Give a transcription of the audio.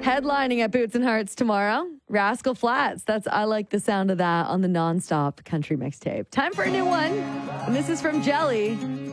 Headlining at Boots and Hearts tomorrow, Rascal Flatts. That's I Like the Sound of That on the Nonstop Country Mixtape. Time for a new one. And this is from Jelly.